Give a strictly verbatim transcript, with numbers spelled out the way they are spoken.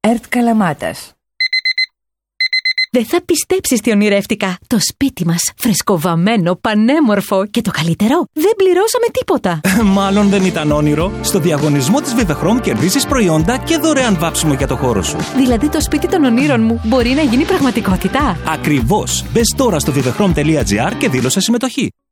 ΕΡΤ Καλαμάτας. Δεν θα πιστέψεις τι ονειρεύτηκα. Το σπίτι μας, φρεσκοβαμμένο, πανέμορφο και το καλύτερο, δεν πληρώσαμε τίποτα. Μάλλον δεν ήταν όνειρο. Στο διαγωνισμό της Vivechrome κερδίσεις προϊόντα και δωρεάν βάψιμο για το χώρο σου. Δηλαδή το σπίτι των ονείρων μου μπορεί να γίνει πραγματικότητα. Ακριβώς. Μπες τώρα στο vivechrome τελεία gr και δήλωσε συμμετοχή.